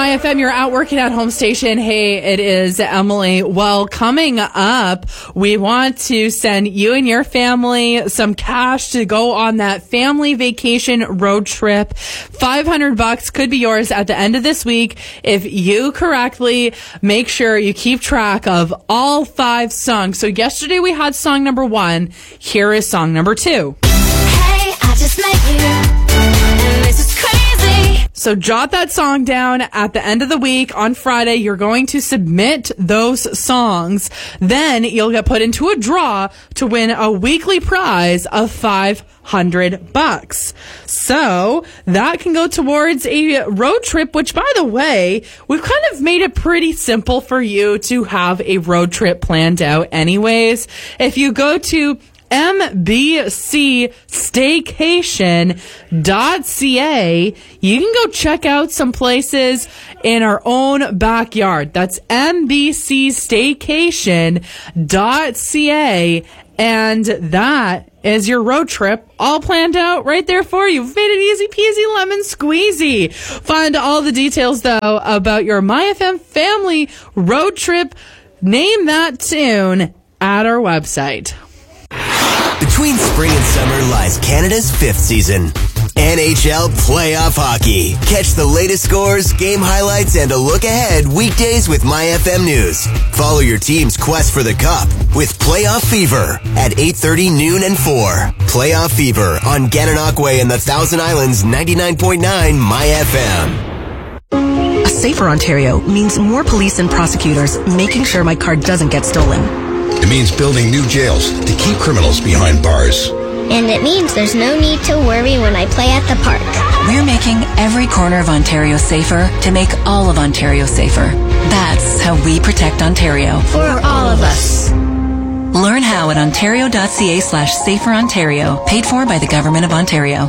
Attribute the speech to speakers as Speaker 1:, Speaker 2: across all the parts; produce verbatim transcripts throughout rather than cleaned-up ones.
Speaker 1: My F M, you're out working at Home Station. Hey, it is Emily. Well, coming up, we want to send you and your family some cash to go on that family vacation road trip. five hundred bucks could be yours at the end of this week if you correctly make sure you keep track of all five songs. So yesterday we had song number one. Here is song number two.
Speaker 2: Hey, I just met you, and this is crazy.
Speaker 1: So jot that song down. At the end of the week on Friday, you're going to submit those songs. Then you'll get put into a draw to win a weekly prize of five hundred bucks. So that can go towards a road trip, which, by the way, we've kind of made it pretty simple for you to have a road trip planned out anyways. If you go to M B C staycation dot C A, you can go check out some places in our own backyard. That's M B C staycation dot C A, and that is your road trip all planned out right there for you. We've made it easy peasy lemon squeezy. Find all the details, though, about your My F M family road trip. Name that tune at our website.
Speaker 3: Between spring and summer lies Canada's fifth season. N H L Playoff Hockey. Catch the latest scores, game highlights, and a look ahead weekdays with My F M News. Follow your team's quest for the Cup with Playoff Fever at eight thirty, noon, and four. Playoff Fever on Gananoque and the Thousand Islands ninety-nine point nine My F M.
Speaker 4: A safer Ontario means more police and prosecutors making sure my car doesn't get stolen.
Speaker 5: It means building new jails to keep criminals behind bars.
Speaker 2: And it means there's no need to worry when I play at the park.
Speaker 4: We're making every corner of Ontario safer to make all of Ontario safer. That's how we protect Ontario.
Speaker 2: For all of us.
Speaker 4: Learn how at ontario.ca slash safer Ontario. Paid for by the Government of Ontario.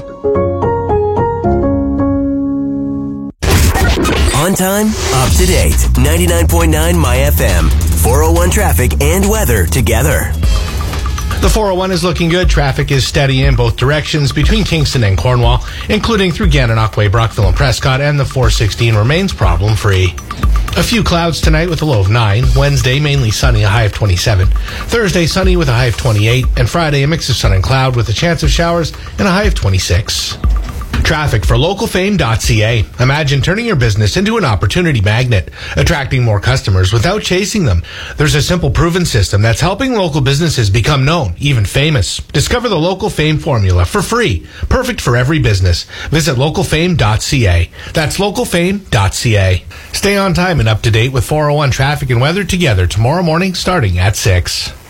Speaker 3: On time, up to date. ninety-nine point nine My F M. four oh one traffic and weather together.
Speaker 6: The four oh one is looking good. Traffic is steady in both directions between Kingston and Cornwall, including through Gananoque, Brockville, and Prescott, and the four sixteen remains problem-free. A few clouds tonight with a low of nine. Wednesday, mainly sunny, a high of twenty-seven. Thursday, sunny with a high of twenty-eight. And Friday, a mix of sun and cloud with a chance of showers and a high of twenty-six. Traffic for local fame dot C A. Imagine turning your business into an opportunity magnet, attracting more customers without chasing them. There's a simple, proven system that's helping local businesses become known, even famous. Discover the Local Fame formula for free, perfect for every business. Visit local fame dot C A. That's local fame dot C A. Stay on time and up to date with four oh one traffic and weather together tomorrow morning starting at six.